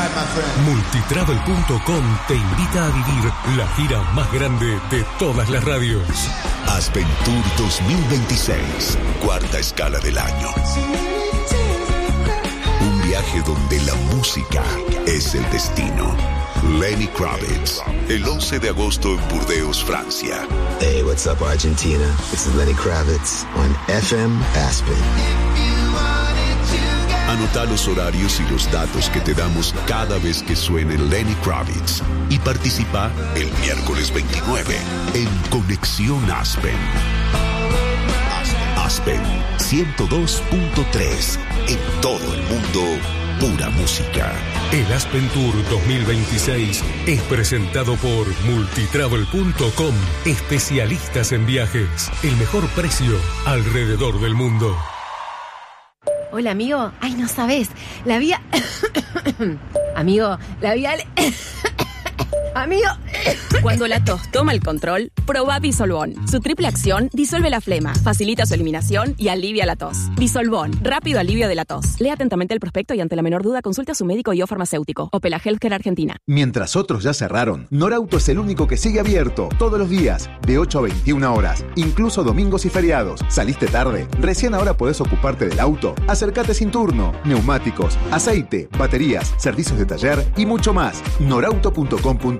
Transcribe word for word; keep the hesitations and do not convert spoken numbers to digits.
Multitravel punto com te invita a vivir la gira más grande de todas las radios. Aspen Tour dos mil veintiséis, cuarta escala del año. Un viaje donde la música es el destino. Lenny Kravitz, el once de agosto en Burdeos, Francia. Hey, what's up, Argentina? This is Lenny Kravitz on F M Aspen. Anota los horarios y los datos que te damos cada vez que suene Lenny Kravitz y participa el miércoles veintinueve en Conexión Aspen. Aspen ciento dos punto tres, en todo el mundo, pura música. El Aspen Tour dos mil veintiséis es presentado por Multitravel punto com, especialistas en viajes. El mejor precio alrededor del mundo. Hola, amigo. Ay, no sabes. La vía... amigo, la vía... Amigo... Cuando la tos toma el control, probá Disolvón. Su triple acción disuelve la flema, facilita su eliminación y alivia la tos. Disolvón, rápido alivio de la tos. Lea atentamente el prospecto y ante la menor duda consulte a su médico y o farmacéutico. Opela Healthcare Argentina. Mientras otros ya cerraron, Norauto es el único que sigue abierto todos los días, de ocho a veintiuna horas, incluso domingos y feriados. ¿Saliste tarde? Recién ahora podés ocuparte del auto. Acércate sin turno. Neumáticos, aceite, baterías, servicios de taller y mucho más. norauto punto com.